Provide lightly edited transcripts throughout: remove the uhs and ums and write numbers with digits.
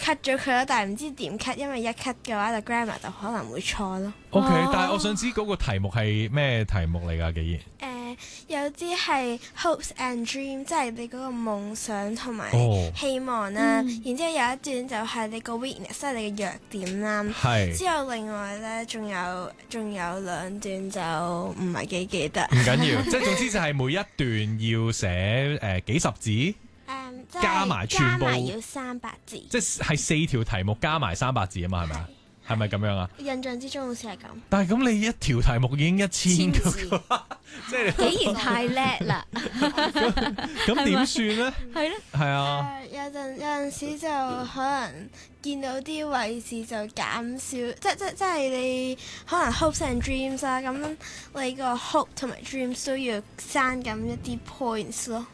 cut 咗佢咯，但係唔知點 cut，因為一 cut 嘅話就 grammar 就可能會錯咯。 OK，但係我想知嗰個題目係咩題目嚟㗎？既然有啲係 hopes and dream，即係你嗰個夢想同埋希望啦。然之後有一段就係你個 weakness，即係你嘅弱點啦。 係。 之後另外咧，仲有兩段就唔係幾記得。 唔緊要，即係總之就係每一段要寫幾十字，加埋全部要300字， 即係4條題目加埋300字啊嘛，係咪啊？係咪咁樣啊？ 印象之中好似係咁。 但係咁你一條題目已經1000個字， 即係竟然太叻啦！ 咁點算咧？ 係咧， 係啊。 有陣時就可能見到啲位置就減少，即係你可能 hopes and dreams 啦，咁你個 hope 同埋 dreams 都要刪減一啲 points 咯。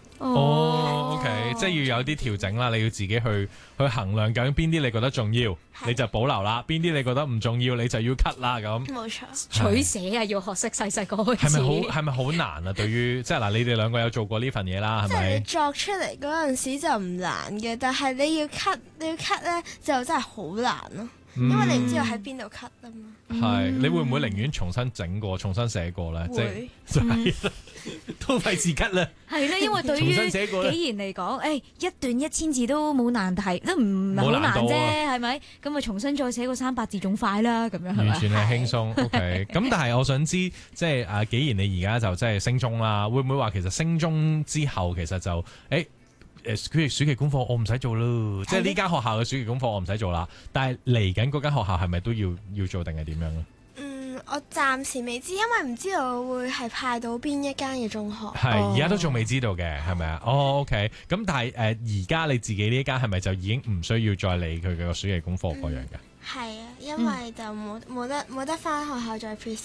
OK， 即係要有啲調整啦，你要自己去衡量究竟邊啲你覺得重要，你就保留啦；邊啲你覺得唔重要，你就要 cut 啦。咁冇錯， 取捨啊，要學識細細個開始。 係咪好難啊？對於即係嗱，你哋兩個有做過呢份嘢啦，係咪？ 即係你作出嚟嗰陣時就唔難嘅，但係你要 cut 咧就真係好難咯，因為你唔知道喺邊度 cut 啊嘛。 係，你會唔會寧願重新整過、重新寫過咧？ 會， 即係都費事 cut 啦。 係咧，因為對於既然嚟講，一段1000字都冇難題，都唔係好難啫，係咪？咁啊，重新再寫個300字仲快啦，咁樣係咪？ 完全係輕鬆。OK，咁但係我想知，即係既然你而家就即係升中啦，會唔會話其實升中之後其實就暑期功課我唔使做咯，即係呢間學校嘅暑期功課我唔使做啦。但係嚟緊嗰間學校係咪都要做定係點樣咧？ 我暫時未知，因為唔知道會係派到邊一間嘅中學。 係而家都仲未知道嘅，係咪啊？OK。咁但係而家你自己呢間係咪就已經唔需要再理佢嘅暑期功課嗰樣嘅？ 係啊，因為就冇得返學校再 present